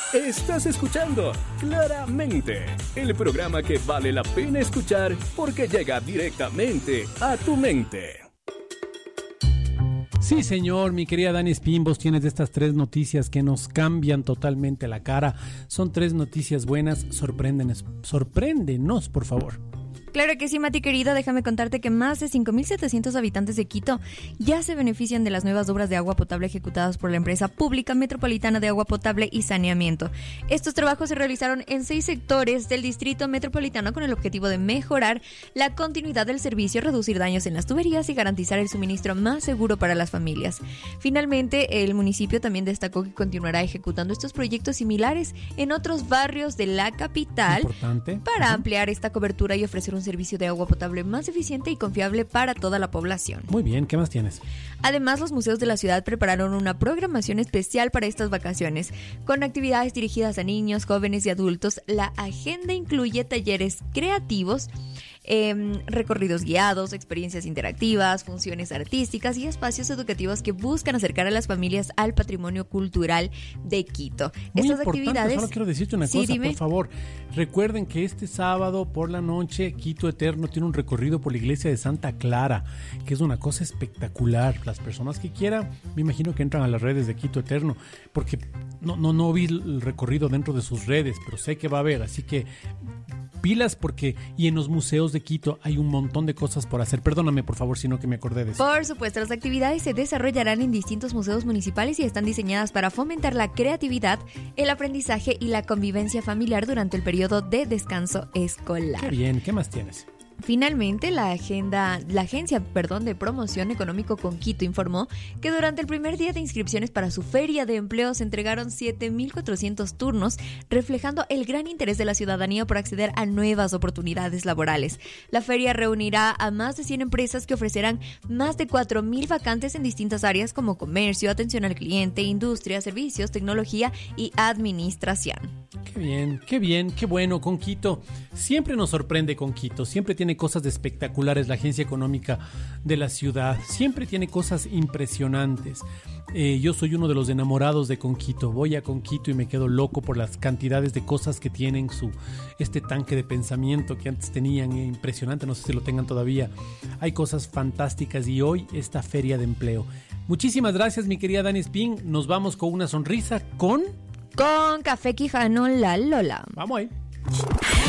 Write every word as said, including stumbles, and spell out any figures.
Estás escuchando Claramente, el programa que vale la pena escuchar porque llega directamente a tu mente. Sí, señor, mi querida Dani Espín, vos tienes estas tres noticias que nos cambian totalmente la cara. Son tres noticias buenas, sorpréndenos, sorpréndenos, por favor. Claro que sí, Mati querido, déjame contarte que más de cinco mil setecientos habitantes de Quito ya se benefician de las nuevas obras de agua potable ejecutadas por la empresa pública metropolitana de agua potable y saneamiento. Estos trabajos se realizaron en seis sectores del distrito metropolitano con el objetivo de mejorar la continuidad del servicio, reducir daños en las tuberías y garantizar el suministro más seguro para las familias. Finalmente, el municipio también destacó que continuará ejecutando estos proyectos similares en otros barrios de la capital. Importante. Para uh-huh. ampliar esta cobertura y ofrecer un un servicio de agua potable más eficiente y confiable para toda la población. Muy bien, ¿qué más tienes? Además, los museos de la ciudad prepararon una programación especial para estas vacaciones, con actividades dirigidas a niños, jóvenes y adultos. La agenda incluye talleres creativos, Eh, recorridos guiados, experiencias interactivas, funciones artísticas y espacios educativos que buscan acercar a las familias al patrimonio cultural de Quito. Muy Estas importante, actividades. Solo quiero decirte una sí, cosa, dime. por favor. Recuerden que este sábado por la noche Quito Eterno tiene un recorrido por la iglesia de Santa Clara, que es una cosa espectacular. Las personas que quieran, me imagino que entran a las redes de Quito Eterno, porque no, no, no vi el recorrido dentro de sus redes, pero sé que va a haber, así que pilas, porque y en los museos de Quito hay un montón de cosas por hacer. Perdóname, por favor, sino que me acordé de eso. Por supuesto, las actividades se desarrollarán en distintos museos municipales y están diseñadas para fomentar la creatividad, el aprendizaje y la convivencia familiar durante el periodo de descanso escolar. Qué bien, ¿qué más tienes? Finalmente, la agenda, la agencia, perdón, de promoción económico con Quito informó que durante el primer día de inscripciones para su feria de empleo se entregaron siete mil cuatrocientos turnos, reflejando el gran interés de la ciudadanía por acceder a nuevas oportunidades laborales. La feria reunirá a más de cien empresas que ofrecerán más de cuatro mil vacantes en distintas áreas como comercio, atención al cliente, industria, servicios, tecnología y administración. Qué bien, qué bien, qué bueno con Quito. Siempre nos sorprende con Quito, siempre tiene cosas espectaculares la agencia económica de la ciudad, siempre tiene cosas impresionantes. Eh, yo soy uno de los enamorados de Conquito. Voy a Conquito y me quedo loco por las cantidades de cosas que tienen, su este tanque de pensamiento que antes tenían, eh, impresionante, no sé si lo tengan todavía. Hay cosas fantásticas y hoy esta feria de empleo. Muchísimas gracias, mi querida Dani Espín. Nos vamos con una sonrisa con... Con Café Quijano La Lola. Vamos ahí.